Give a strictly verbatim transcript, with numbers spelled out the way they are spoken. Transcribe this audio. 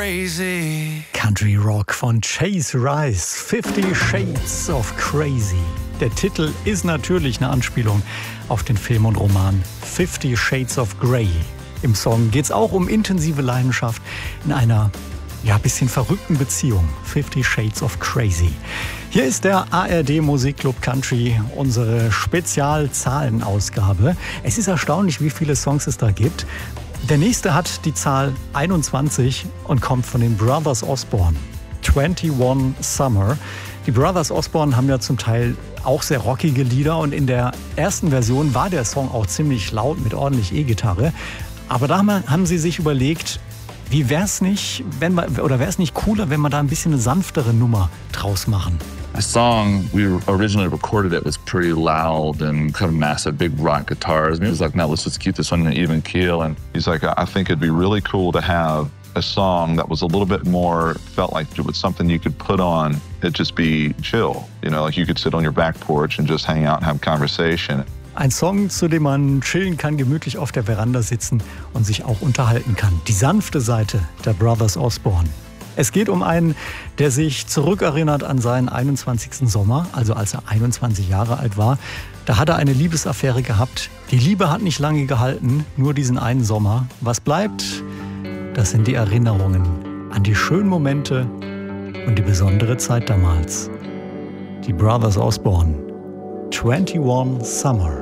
Crazy. Country Rock von Chase Rice, Fifty Shades of Crazy. Der Titel ist natürlich eine Anspielung auf den Film und Roman Fifty Shades of Grey. Im Song geht es auch um intensive Leidenschaft in einer ja, bisschen verrückten Beziehung. Fifty Shades of Crazy. Hier ist der A R D Musikclub Country, unsere Spezialzahlenausgabe. Es ist erstaunlich, wie viele Songs es da gibt. Der nächste hat die Zahl einundzwanzig und kommt von den Brothers Osborne. einundzwanzig Summer. Die Brothers Osborne haben ja zum Teil auch sehr rockige Lieder und in der ersten Version war der Song auch ziemlich laut mit ordentlich E-Gitarre. Aber da haben sie sich überlegt, wie wär's nicht, wenn man, oder wäre es nicht cooler, wenn wir da ein bisschen eine sanftere Nummer draus machen? The song, we originally recorded it, was pretty loud and kind of massive, big rock guitars. And he was like, no, let's just keep this on an even keel. And he's like, I think it'd be really cool to have a song that was a little bit more, felt like it was something you could put on. It'd just be chill. You know, like you could sit on your back porch and just hang out and have conversation. Ein Song, zu dem man chillen kann, gemütlich auf der Veranda sitzen und sich auch unterhalten kann. Die sanfte Seite der Brothers Osborne. Es geht um einen, der sich zurückerinnert an seinen einundzwanzigsten Sommer, also als er einundzwanzig Jahre alt war. Da hat er eine Liebesaffäre gehabt. Die Liebe hat nicht lange gehalten, nur diesen einen Sommer. Was bleibt? Das sind die Erinnerungen an die schönen Momente und die besondere Zeit damals. Die Brothers Osborne. einundzwanzig Summer.